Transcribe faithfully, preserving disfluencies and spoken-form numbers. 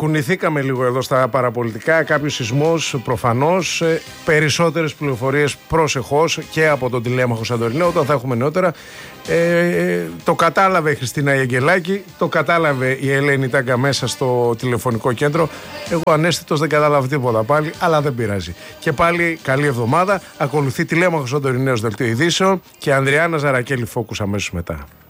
κουνηθήκαμε λίγο εδώ στα παραπολιτικά. Κάποιος σεισμός προφανώς. Ε, περισσότερες πληροφορίες προσεχώς και από τον τηλέμαχο Σαντορινό όταν θα έχουμε νεότερα. Ε, το κατάλαβε η Χριστίνα Αγγελάκη, το κατάλαβε η Ελένη Τάγκα μέσα στο τηλεφωνικό κέντρο. Εγώ ανέστητος δεν κατάλαβα τίποτα πάλι, αλλά δεν πειράζει. Και πάλι καλή εβδομάδα. Ακολουθεί τηλέμαχο Σαντορινέος δελτίο ειδήσεων και Ανδριάννα Ζαρακέλη Φόκους αμέσως μετά.